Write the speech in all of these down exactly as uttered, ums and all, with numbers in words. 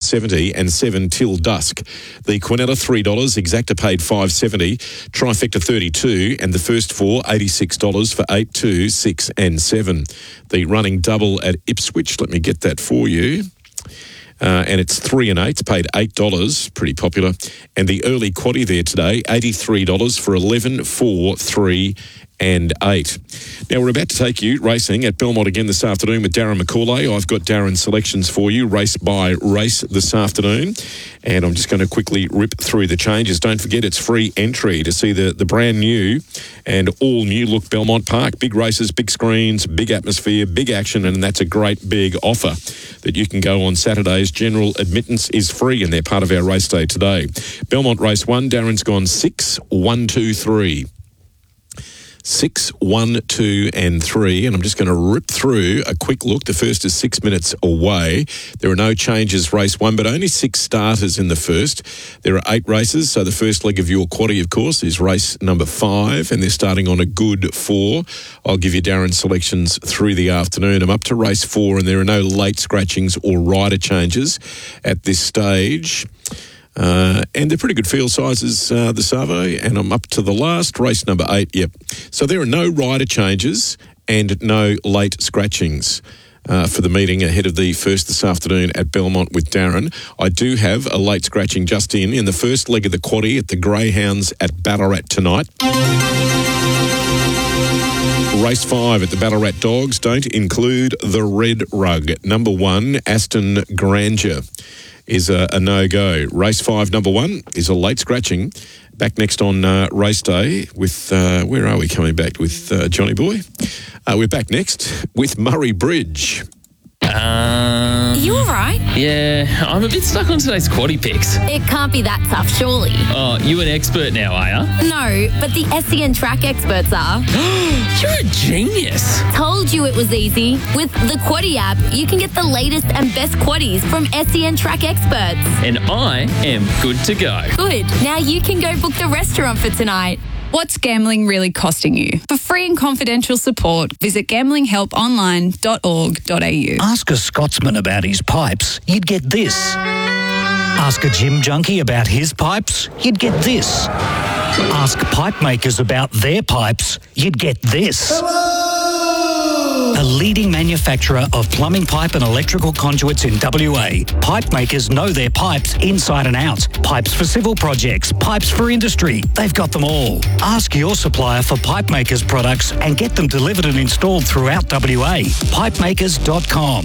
seventy, and seven till dusk. The Quinella three dollars, Exacta paid five seventy, Trifecta thirty-two, and the first four eighty-six dollars for eight, two, six, and seven. The running double at Ipswich, let me get that for you. Uh, and it's three and eight, paid eight dollars, pretty popular. And the early quaddie there today, eighty-three dollars for eleven, four, three, and eight. Now, we're about to take you racing at Belmont again this afternoon with Darren McCauley. I've got Darren's selections for you, race by race this afternoon. And I'm just going to quickly rip through the changes. Don't forget, it's free entry to see the, the brand new and all new look Belmont Park. Big races, big screens, big atmosphere, big action, and that's a great big offer that you can go on Saturdays. General admittance is free, and they're part of our race day today. Belmont race one, Darren's gone six, one, two, three. Six, one, two, and three. And I'm just going to rip through a quick look. The first is six minutes away. There are no changes race one, but only six starters in the first. There are eight races. So the first leg of your quaddie, of course, is race number five, and they're starting on a good four. I'll give you Darren's selections through the afternoon. I'm up to race four, and there are no late scratchings or rider changes at this stage. Uh, and they're pretty good field sizes, uh, the Savo, and I'm up to the last, race number eight, yep. So there are no rider changes and no late scratchings uh, for the meeting ahead of the first this afternoon at Belmont with Darren. I do have a late scratching just in, in the first leg of the quaddie at the Greyhounds at Ballarat tonight. Race five at the Ballarat Dogs don't include the Red Rug. Number one, Aston Granger, is a, a no-go. Race five, number one, is a late scratching. Back next on uh, race day with, uh, where are we coming back with uh, Johnny Boy? Uh, we're back next with Murray Bridge. Um, You all right? Yeah, I'm a bit stuck on today's quaddie picks. It can't be that tough, surely. Oh, you an expert now, are ya? No, but the S E N track experts are. You're a genius. Told you it was easy. With the Quaddie app, you can get the latest and best quaddies from S E N track experts. And I am good to go. Good. Now you can go book the restaurant for tonight. What's gambling really costing you? For free and confidential support, visit gambling help online dot org dot a u. Ask a Scotsman about his pipes, you'd get this. Ask a gym junkie about his pipes, you'd get this. Ask pipe makers about their pipes, you'd get this. A leading manufacturer of plumbing pipe and electrical conduits in W A. Pipe makers know their pipes inside and out. Pipes for civil projects, pipes for industry. They've got them all. Ask your supplier for pipe makers products and get them delivered and installed throughout W A. pipe makers dot com.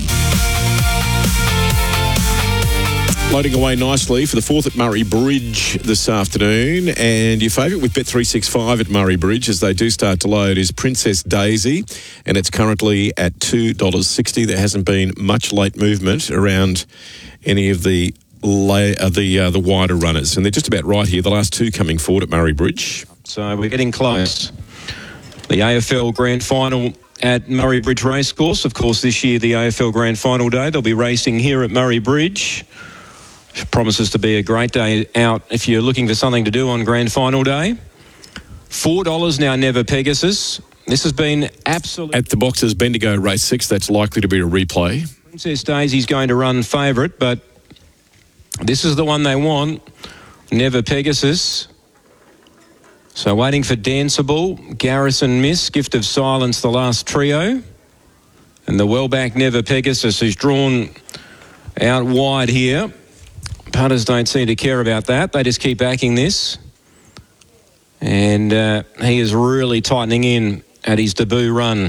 Loading away nicely for the fourth at Murray Bridge this afternoon. And your favourite with Bet three sixty-five at Murray Bridge, as they do start to load, is Princess Daisy. And it's currently at two dollars sixty. There hasn't been much late movement around any of the lay, uh, the uh, the wider runners. And they're just about right here, the last two coming forward at Murray Bridge. So we're getting close. The A F L Grand Final at Murray Bridge Racecourse. Of course, this year, the A F L Grand Final day, they'll be racing here at Murray Bridge. Promises to be a great day out if you're looking for something to do on Grand Final day. four dollars now, Never Pegasus. This has been absolute. At the Boxers Bendigo race six, that's likely to be a replay. Princess Daisy's going to run favourite, but this is the one they want. Never Pegasus. So waiting for Danceable, Garrison Miss, Gift of Silence, the last trio. And the well-back Never Pegasus is drawn out wide here. Punters don't seem to care about that. They just keep backing this. And uh, he is really tightening in at his debut run.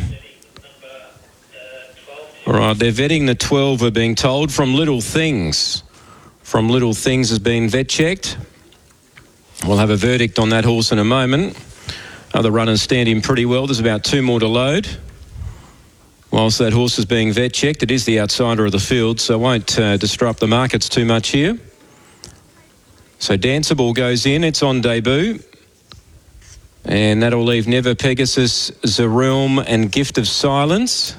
All right, they're vetting the twelve, we're being told, from Little Things. From Little Things has been vet checked. We'll have a verdict on that horse in a moment. Other runners stand in pretty well. There's about two more to load. Whilst that horse is being vet checked, it is the outsider of the field, so won't uh, disrupt the markets too much here. So Danceable goes in, it's on debut. And that'll leave Never Pegasus, Zerealm and Gift of Silence.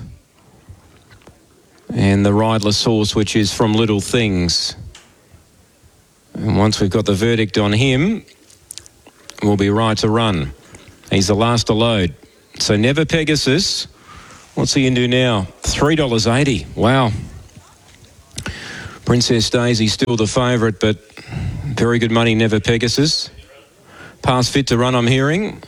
And the rideless horse, which is From Little Things. And once we've got the verdict on him, we'll be right to run. He's the last to load. So Never Pegasus, what's he into now? three dollars eighty. Wow. Princess Daisy still the favourite, but very good money, Never Pegasus. Pass fit to run, I'm hearing,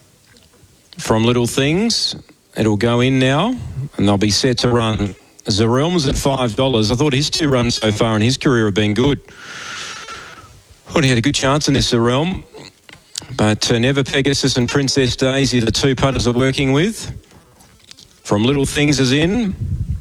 from Little Things. It'll go in now, and they'll be set to run. Zarelm's at five dollars. I thought his two runs so far in his career have been good. Thought he had a good chance in this Zarelm. But uh, Never Pegasus and Princess Daisy, the two punters are working with. From Little Things is in.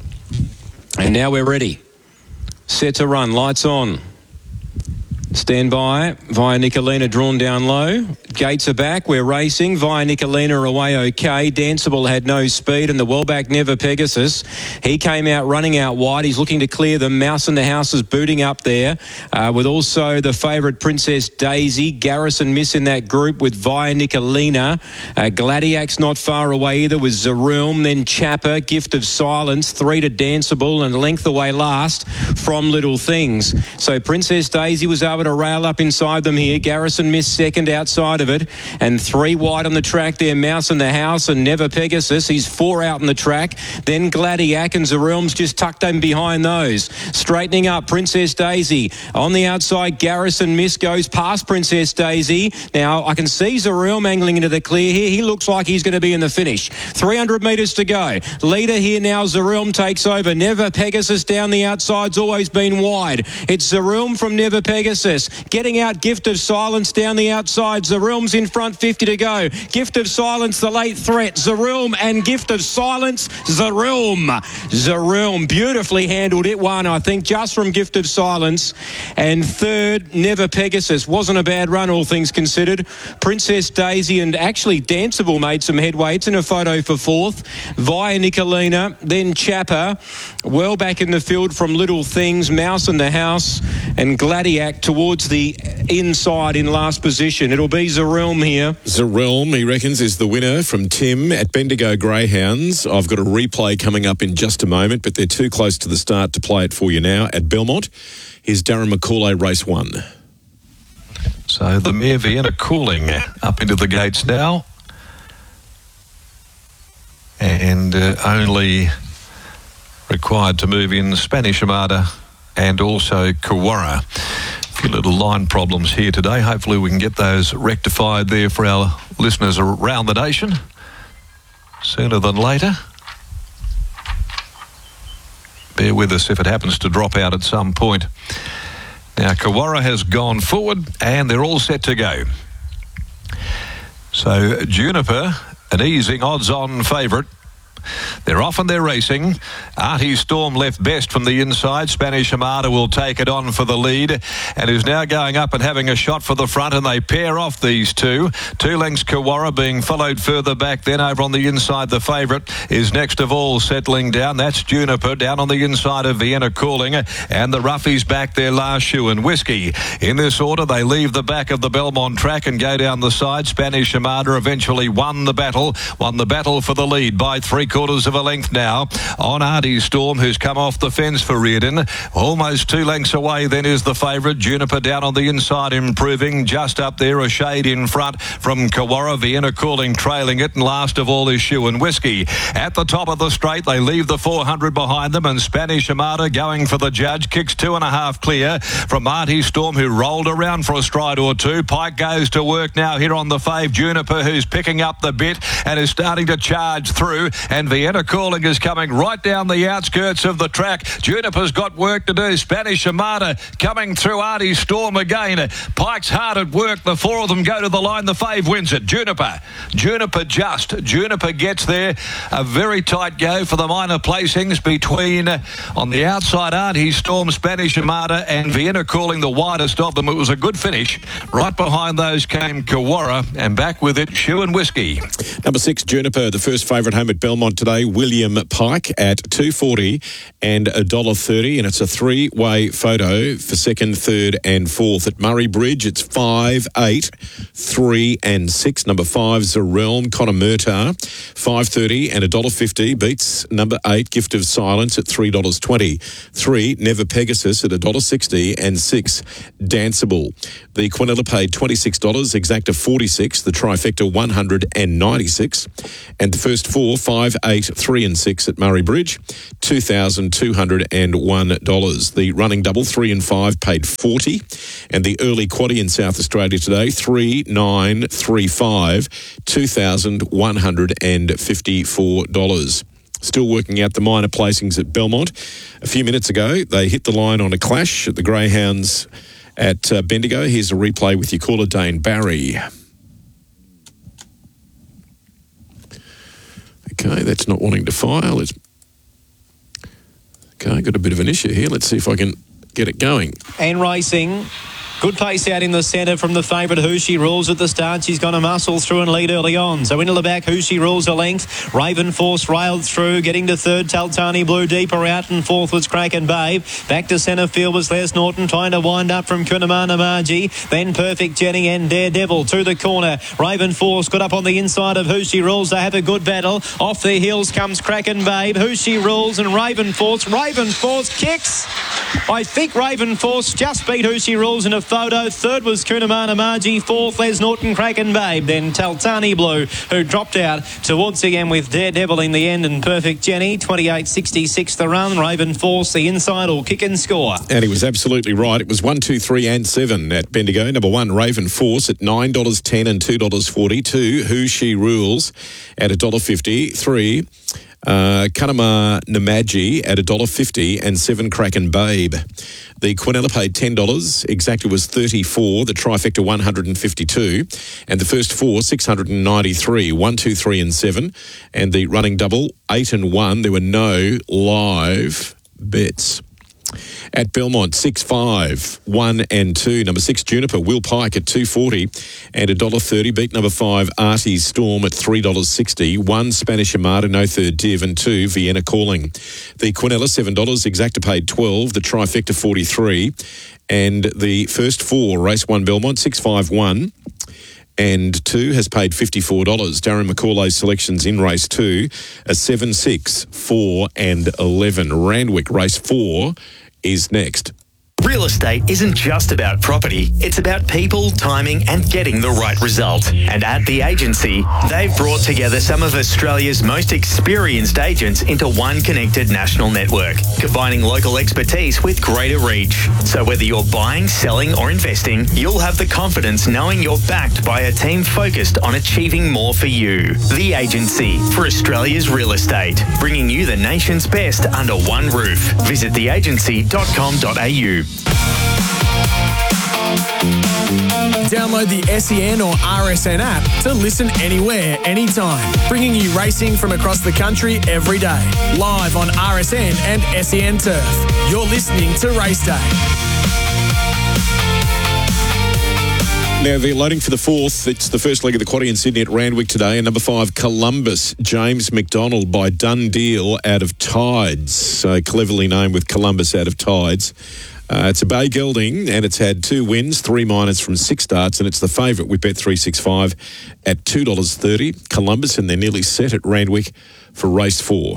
And now we're ready. Set to run. Lights on. Stand by. Via Nicolina drawn down low. Gates are back. We're racing. Via Nicolina away okay. Danceable had no speed, and the well-back Never Pegasus. He came out running out wide. He's looking to clear them. Mouse in the House is booting up there, uh, with also the favourite Princess Daisy. Garrison Miss in that group with Via Nicolina. Uh, Gladiac's not far away either with Zarelm. Then Chapper, Gift of Silence. Three to Danceable, and length away last from Little Things. So Princess Daisy was able to rail up inside them here. Garrison Miss second outside of it, and three wide on the track there. Mouse in the House and Never Pegasus. He's four out on the track. Then Gladiac and Zarelm's just tucked in behind those. Straightening up, Princess Daisy on the outside. Garrison Miss goes past Princess Daisy. Now I can see Zarelm angling into the clear here. He looks like he's going to be in the finish. three hundred metres to go. Leader here now. Zarelm takes over. Never Pegasus down the outside's always been wide. It's Zarelm from Never Pegasus. Getting out Gift of Silence down the outside. Zarelm's in front, fifty to go. Gift of Silence, the late threat. Zarelm and Gift of Silence. Zarelm. Zarelm beautifully handled it. One, I think, just from Gift of Silence. And third, Never Pegasus. Wasn't a bad run, all things considered. Princess Daisy and actually Danceable made some headway. It's in a photo for fourth. Via Nicolina, then Chapper. Well back in the field from Little Things. Mouse in the House and Gladiac towards the inside in last position. It'll be Zarelm here. Zarelm, he reckons, is the winner from Tim at Bendigo Greyhounds. I've got a replay coming up in just a moment, but they're too close to the start to play it for you now. At Belmont, here's Darren McCauley, race one. So the mare Vienna Cooling up into the gates now. And uh, only required to move in Spanish Armada and also Kawara. A few little line problems here today. Hopefully we can get those rectified there for our listeners around the nation sooner than later. Bear with us if it happens to drop out at some point. Now Kawara has gone forward and they're all set to go. So Juniper, an easing odds-on favourite. They're off and they're racing. Artie Storm left best from the inside. Spanish Armada will take it on for the lead and is now going up and having a shot for the front, and they pair off these two. Two lengths Kawara being followed further back. Then over on the inside, the favourite is next of all settling down. That's Juniper down on the inside of Vienna Calling, and the roughies back there, last shoe and Whiskey. In this order, they leave the back of the Belmont track and go down the side. Spanish Armada eventually won the battle, won the battle for the lead by three quarters of a length now on Artie Storm, who's come off the fence for Reardon. Almost two lengths away then is the favourite. Juniper down on the inside, improving just up there, a shade in front from Kawara. Vienna Calling trailing it, and last of all is Shoe and Whiskey. At the top of the straight, they leave the four hundred behind them, and Spanish Armada going for the judge, kicks two and a half clear from Artie Storm, who rolled around for a stride or two. Pike goes to work now here on the fave. Juniper, who's picking up the bit and is starting to charge through, and Vienna Calling is coming right down the outskirts of the track. Juniper's got work to do. Spanish Armada coming through Artie Storm again. Pike's hard at work. The four of them go to the line. The fave wins it. Juniper. Juniper just. Juniper gets there. A very tight go for the minor placings between, on the outside, Artie Storm, Spanish Armada and Vienna Calling, the widest of them. It was a good finish. Right behind those came Kawara, and back with it, Shoe and Whiskey. Number six, Juniper, the first favourite home at Belmont today. William Pike at two forty and one dollar thirty, and it's a three-way photo for second, third and fourth. At Murray Bridge, it's five, eight, three and six. Number five, Zarelm, Connor Murtagh, five thirty and one dollar fifty, beats number eight, Gift of Silence at three dollars twenty. Three, Never Pegasus at one dollar sixty, and six, Danceable. The Quinella paid twenty-six dollars, Exacta forty-six, the trifecta one hundred ninety-six, and the first four, five, eight, three and six at Murray Bridge, two thousand two hundred one dollars. The running double, three and five, paid forty dollars. And the early quaddie in South Australia today, three, nine, three, five, two thousand one hundred fifty-four dollars. Still working out the minor placings at Belmont. A few minutes ago, they hit the line on a clash at the Greyhounds at uh, Bendigo. Here's a replay with your caller, Dane Barry. Okay, that's not wanting to fire. Let's... Okay, got a bit of an issue here. Let's see if I can get it going. And racing. Good pace out in the centre from the favourite Who She Rules at the start. She's going to muscle through and lead early on. So into the back, Who She Rules a length. Raven Force railed through, getting to third. Taltani Blue deeper out, and fourth was Kraken Babe. Back to centre field was Les Norton trying to wind up from Kunamana Margie. Then Perfect Jenny and Daredevil to the corner. Raven Force got up on the inside of Who She Rules. They have a good battle. Off their heels comes Kraken Babe. Who She Rules and Raven Force. Raven Force kicks. I think Raven Force just beat Who She Rules in a photo. Third was Kunamana Margie. Fourth, Les Norton, Kraken Babe. Then Taltani Blue, who dropped out towards the end with Daredevil in the end, and Perfect Jenny. twenty-eight sixty-six the run. Raven Force, the inside, will kick and score. And he was absolutely right. It was one, two, three and seven at Bendigo. Number one, Raven Force at nine dollars ten and two dollars forty. Two, Who She Rules at one dollar fifty. Three, Uh, Kunama Namaji at one dollar fifty, and seven Kraken Babe. The Quinella paid ten dollars. Exacta was thirty-four. The trifecta one hundred fifty-two, and the first four six hundred ninety-three. One, two, three, and seven, and the running double eight and one. There were no live bets. At Belmont, six, five, one and two. Number six, Juniper, Will Pike at two forty and one dollar thirty. Beat number five, Artie's Storm at three dollars sixty. One, Spanish Armada, no third div, and two, Vienna Calling. The Quinella, seven dollars. Exacta paid twelve. The trifecta, forty-three. And the first four, race one, Belmont, six, five, one. And two has paid fifty-four dollars. Darren McCauley's selections in race two are seven, six, four and eleven. Randwick, race four, is next. Real estate isn't just about property, it's about people, timing and getting the right result. And at The Agency, they've brought together some of Australia's most experienced agents into one connected national network, combining local expertise with greater reach. So whether you're buying, selling or investing, you'll have the confidence knowing you're backed by a team focused on achieving more for you. The Agency, for Australia's real estate, bringing you the nation's best under one roof. Visit the agency dot com dot a u. Download the S E N or R S N app to listen anywhere, anytime, bringing you racing from across the country every day, live on R S N and S E N Turf. You're listening to Race Day. Now, they're loading for the fourth. It's the first leg of the quaddie in Sydney at Randwick today. And number five, Columbus, James McDonald by Done Deal out of Tides. So cleverly named with Columbus out of Tides. Uh, it's a Bay Gelding, and it's had two wins, three minors from six starts, and it's the favourite with Bet three sixty-five at two dollars thirty. Columbus, and they're nearly set at Randwick for race four.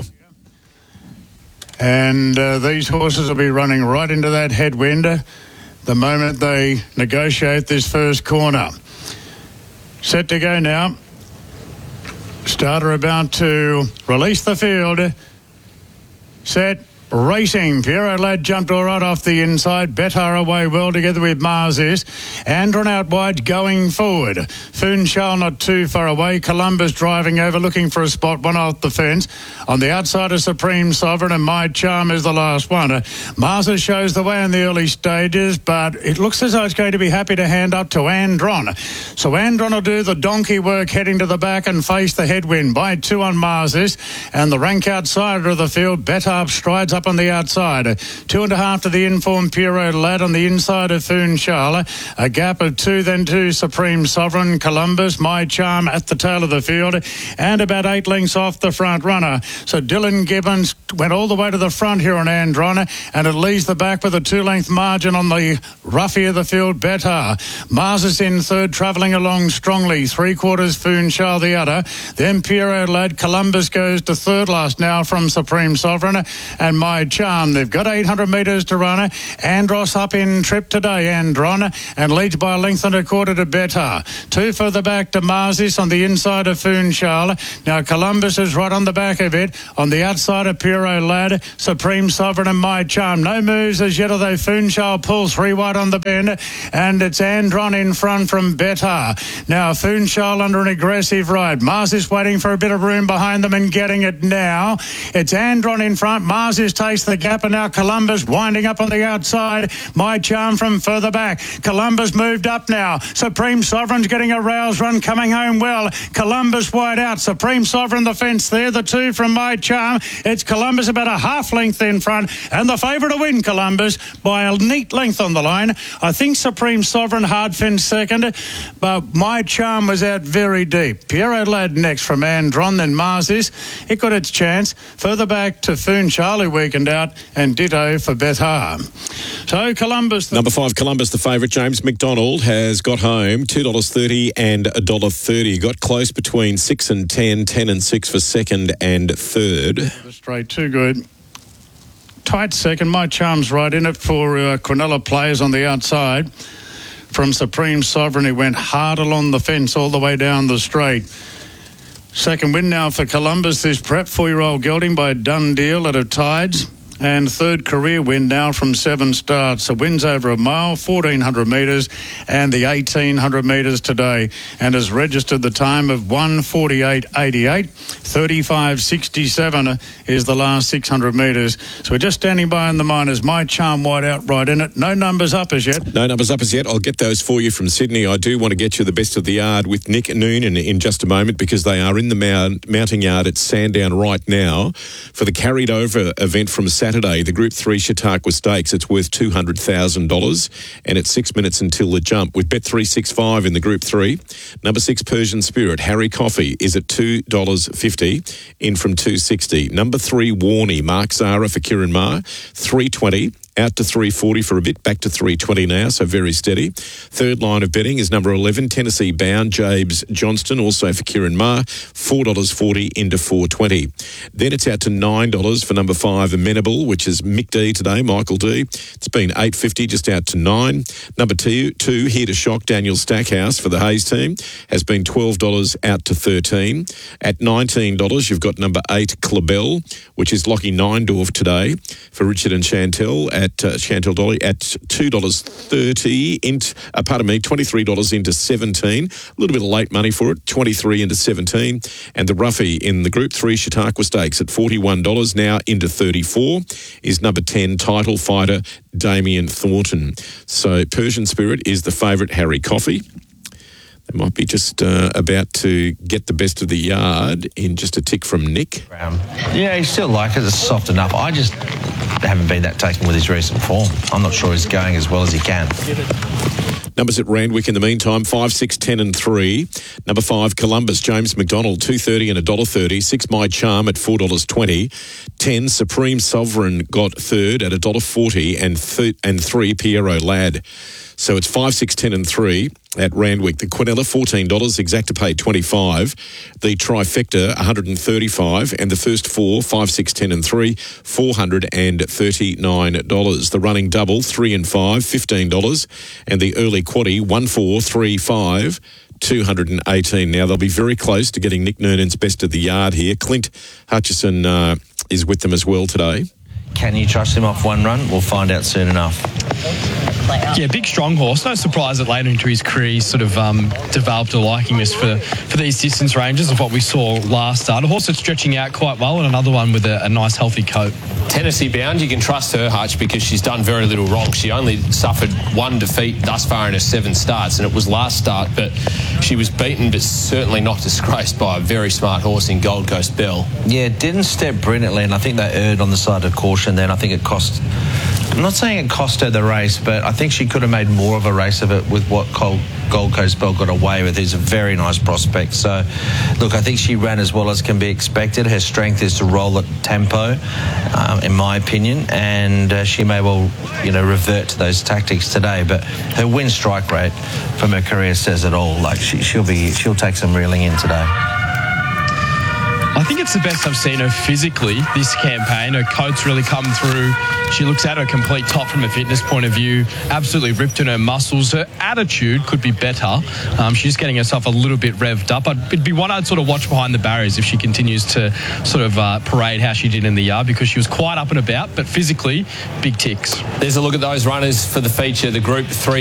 And uh, these horses will be running right into that headwind the moment they negotiate this first corner. Set to go now. Starter about to release the field. Set. Racing. Piero Lad jumped all right off the inside. Betar away well together with Mars is. Andron out wide going forward. Funchal not too far away. Columbus driving over looking for a spot, one off the fence. On the outside of Supreme Sovereign, and My Charm is the last one. Uh, Mars shows the way in the early stages, but it looks as though it's going to be happy to hand up to Andron. So Andron will do the donkey work heading to the back and face the headwind by two on Marses. And the rank outsider of the field, Betar strides up on the outside. Two and a half to the informed Piero Lad on the inside of Funchal. A gap of two then to Supreme Sovereign, Columbus, My Charm at the tail of the field, and about eight lengths off the front runner. So Dylan Gibbons went all the way to the front here on Andron, and it leaves the back with a two-length margin on the roughie of the field, Betar. Mars is in third, travelling along strongly. Three quarters Funchal the other. Then Piero Lad. Columbus goes to third last now from Supreme Sovereign, and My Charm. They've got eight hundred metres to run. Andros up in trip today, Andron, and leads by a length and a quarter to Betar. Two further back to Marzis on the inside of Funchal. Now Columbus is right on the back of it. On the outside of Puro Lad, Supreme Sovereign and My Charm. No moves as yet, although Funchal pulls three wide on the bend, and it's Andron in front from Betar. Now Funchal under an aggressive ride. Marzis waiting for a bit of room behind them and getting it now. It's Andron in front. Marzis takes the gap, and now Columbus winding up on the outside. My Charm from further back. Columbus moved up now. Supreme Sovereign's getting a rouse run, coming home well. Columbus wide out. Supreme Sovereign the fence there. The two from My Charm. It's Columbus about a half length in front, and the favourite to win, Columbus, by a neat length on the line. I think Supreme Sovereign hard fence second, but My Charm was out very deep. Piero Lad next from Andron, then Marzis. It got its chance. Further back to Funchal, who weakened out, and ditto for Betar. So Columbus... Number five, Columbus, the favourite. James McDonald has got home two dollars thirty and one dollar thirty. Got close between six and ten, ten and six for second and third. Straight, too good. Tight second. My Charm's right in it for uh, Quinella players on the outside. From Supreme Sovereign, he went hard along the fence all the way down the straight. Second win now for Columbus. This prep four-year-old gelding by Done Deal at a Tides. And third career win now from seven starts. So wins over a mile, fourteen hundred metres, and the eighteen hundred metres today. And has registered the time of one forty-eight eighty-eight. thirty-five sixty-seven is the last six hundred metres. So we're just standing by in the minors. My Charm wide out right in it. No numbers up as yet. No numbers up as yet. I'll get those for you from Sydney. I do want to get you the best of the yard with Nick Noonan in just a moment, because they are in the mount, mounting yard at Sandown right now for the carried over event from Saturday. The Group three Chautauqua Stakes. It's worth two hundred thousand dollars, and it's six minutes until the jump. With Bet three sixty-five in the Group three. Number six, Persian Spirit, Harry Coffey, is at two dollars fifty, in from two sixty. Number three, Warney, Mark Zara for Kieran Maher, three twenty. Out to three forty for a bit, back to three twenty now, so very steady. Third line of betting is number eleven, Tennessee Bound, James Johnston, also for Kieran Maher, four dollars forty into four twenty. Then it's out to nine dollars for number five, Amenable, which is Mick D today, Michael D. It's been eight fifty, just out to nine. Number two, two Here to Shock, Daniel Stackhouse for the Hayes team, has been twelve dollars out to thirteen. At nineteen dollars, you've got number eight, Clabell, which is Lockie Neindorf today for Richard and Chantel at uh, Chantel Dolly at two dollars thirty. Int, uh, pardon me, twenty-three dollars into seventeen. A little bit of late money for it, twenty-three into seventeen. And the roughie in the Group three Chautauqua Stakes at forty-one dollars, now into thirty-four, is number ten, Title Fighter, Damien Thornton. So Persian Spirit is the favourite, Harry Coffey. They might be just uh, about to get the best of the yard in just a tick from Nick. Um, yeah, he still like it. It's soft enough. I just haven't been that taken with his recent form. I'm not sure he's going as well as he can. Numbers at Randwick in the meantime, five, six, ten and three. Number five, Columbus, James McDonald, two thirty and one dollar thirty. Six, My Charm at four dollars twenty. Ten, Supreme Sovereign got third at one dollar forty, and, th- and three, Piero Lad. So it's five, six, ten and three at Randwick. The Quinella, fourteen dollars. Exacta paid twenty-five. The Trifecta, one hundred thirty-five. And the first four, five, six, ten and three, four hundred thirty-nine dollars. The running double, three and five, fifteen dollars. And the early quaddie, one, four, three, five, two hundred eighteen. Now, they'll be very close to getting Nick Noonan's best of the yard here. Clint Hutchison uh, is with them as well today. Can you trust him off one run? We'll find out soon enough. Yeah, big strong horse. No surprise that later into his career he's sort of um, developed a likingness for, for these distance ranges of what we saw last start. A horse that's stretching out quite well, and another one with a, a nice healthy coat. Tennessee Bound, you can trust her, Hutch, because she's done very little wrong. She only suffered one defeat thus far in her seven starts, and it was last start, but she was beaten but certainly not disgraced by a very smart horse in Gold Coast Bell. Yeah, didn't step brilliantly, and I think they erred on the side of caution then. I think it cost... I'm not saying it cost her the race, but I think she could have made more of a race of it with what Gold Coast Bell got away with. He's a very nice prospect. So, look, I think she ran as well as can be expected. Her strength is to roll at tempo, um, in my opinion, and uh, she may well, you know, revert to those tactics today. But her win strike rate from her career says it all. Like she, she'll be, she'll take some reeling in today. I think it's the best I've seen her physically this campaign. Her coat's really come through. She looks at her complete top from a fitness point of view. Absolutely ripped in her muscles. Her attitude could be better. Um, she's getting herself a little bit revved up. I'd, it'd be one I'd sort of watch behind the barriers if she continues to sort of uh, parade how she did in the yard, because she was quite up and about, but physically, big ticks. There's a look at those runners for the feature, the Group three